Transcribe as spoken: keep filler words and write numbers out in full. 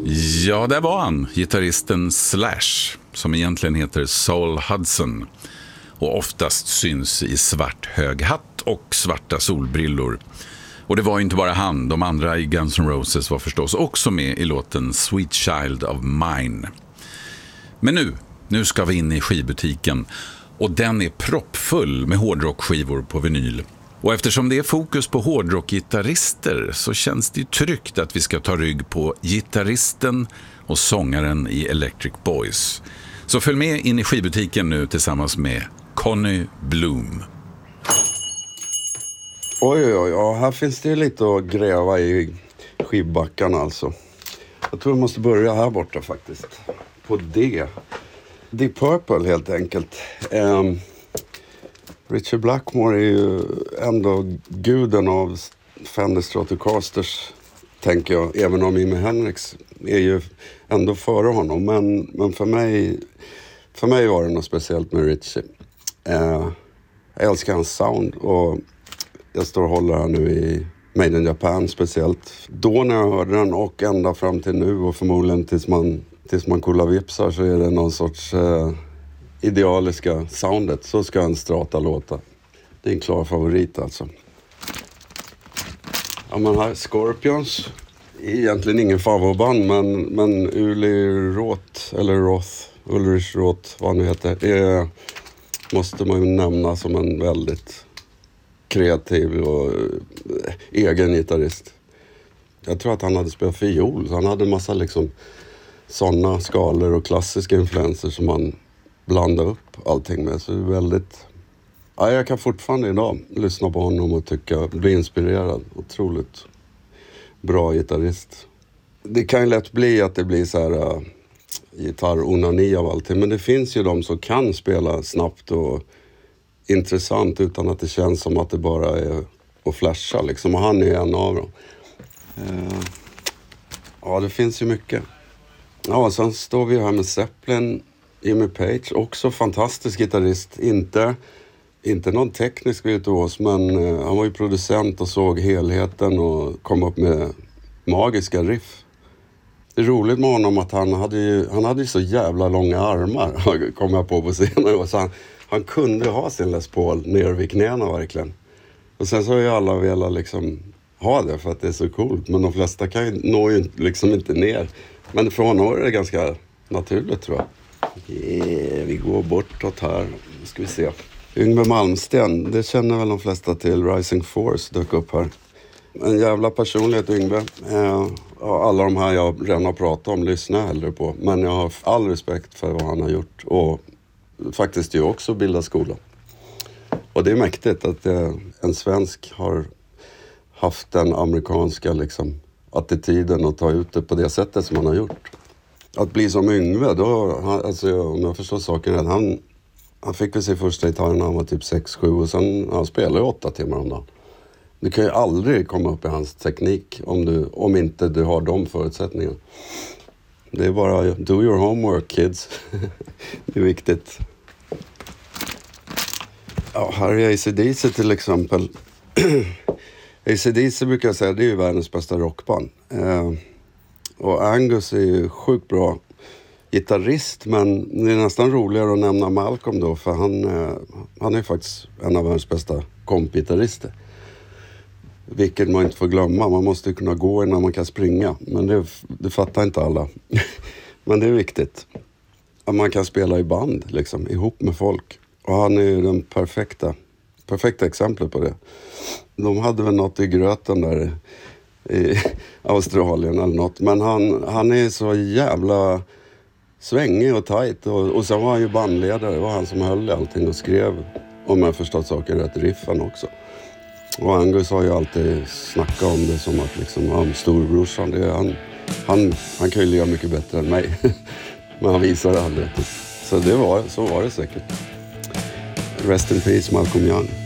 Ja, där var han, gitarristen Slash, som egentligen heter Saul Hudson och oftast syns i svart hög hatt och svarta solbrillor. Och det var inte bara han, de andra i Guns N' Roses var förstås också med i låten Sweet Child of Mine. Men nu, nu ska vi in i skivbutiken och den är proppfull med hårdrockskivor på vinyl. Och eftersom det är fokus på hårdrockgitarrister så känns det ju tryggt att vi ska ta rygg på gitarristen och sångaren i Electric Boys. Så följ med in i skivbutiken nu tillsammans med Conny Bloom. Oj, oj, oj, ja, här finns det lite att gräva i skivbackarna alltså. Jag tror jag måste börja här borta faktiskt. På det. Deep Purple helt enkelt. Um, Richard Blackmore är ju ändå guden av Fender Stratocasters, tänker jag. Även om Jimi Hendrix är ju ändå före honom. Men, men för mig för mig var det något speciellt med Richie. Uh, jag älskar hans sound och jag står och håller här nu i Made in Japan speciellt. Då när jag hörde den och ända fram till nu och förmodligen tills man, tills man kollar vipsar så är det någon sorts uh, idealiska soundet. Så ska en strata låta. Det är en klar favorit alltså. Ja, man har Scorpions. Egentligen ingen favoritband, men, men Uli Roth, eller Roth, Ulrich Roth, vad han nu heter, det måste man ju nämna som en väldigt kreativ och egen gitarrist. Jag tror att han hade spelat fiol, så han hade en massa liksom sådana skalor och klassiska influenser som man blandade upp allting med. Så det är väldigt... Ja, jag kan fortfarande idag lyssna på honom och tycka, bli inspirerad. Otroligt bra gitarrist. Det kan ju lätt bli att det blir så här uh, gitarr-onani av allting. Men det finns ju de som kan spela snabbt och intressant utan att det känns som att det bara är att flasha liksom. Och han är en av dem. Uh, ja, det finns ju mycket. Ja, sen står vi här med Zeppelin, Jimmy Page, också fantastisk gitarrist. Inte, inte någon teknisk virtuos, men uh, han var ju producent och såg helheten och kom upp med magiska riff. Det är roligt med honom att han hade ju, han hade ju så jävla långa armar, kom jag på på senare år. Så han, han kunde ha sin Les Paul ner vid knäna verkligen. Och sen så har ju alla velat liksom ha det för att det är så coolt. Men de flesta kan ju, nå ju liksom inte ner. Men för honom är det ganska naturligt, tror jag. Yeah, vi går bortåt här. Nu ska vi se. Yngve Malmsten, det känner väl de flesta till. Rising Force dök upp här. En jävla personlighet, Yngve. Eh, alla de här jag redan har pratat om lyssnar jag hellre på. Men jag har all respekt för vad han har gjort. Och faktiskt ju också bildat skola. Och det är mäktigt att eh, en svensk har haft den amerikanska liksom, attityden och ta ut det på det sättet som han har gjort. Att bli som Yngve, då, han, alltså, om jag förstår saken rätt, han, han fick väl sin första gitarr när han var typ sex sju och sen han spelade åtta timmar om dagen. Du kan ju aldrig komma upp i hans teknik om, du, om inte du har de förutsättningarna. Det är bara do your homework, kids. Det är viktigt. Ja, här är A C D C till exempel. A C D C brukar jag säga, det är ju världens bästa rockband. Eh, och Angus är ju sjukt bra gitarrist, men det är nästan roligare att nämna Malcolm då, för han, eh, han är faktiskt en av världens bästa kompgitarrister. Vilket man inte får glömma. Man måste kunna gå innan man kan springa. Men det, det fattar inte alla. Men det är viktigt. Att man kan spela i band liksom, ihop med folk. Och han är ju den perfekta, perfekta exemplet på det. De hade väl något i gröten där i Australien eller något. Men han, han är så jävla svängig och tajt. Och, och sen var han ju bandledare. Det var han som höll allting och skrev, om jag förstått saker rätt, riffen också. Och Angus har ju alltid snackat om det som att liksom, han storbrorsan, det är han, han, han kan ju leva mycket bättre än mig. Men han visar det aldrig. Så det var, så var det säkert. Rest in peace, Malcolm Young.